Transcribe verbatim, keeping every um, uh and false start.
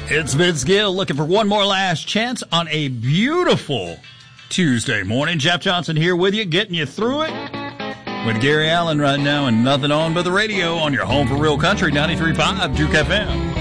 It's Vince Gill looking for one more last chance on a beautiful Tuesday morning. Jeff Johnson here with you, getting you through it with Gary Allen right now, and nothing on but the radio on your home for real country, ninety-three point five Juke F M.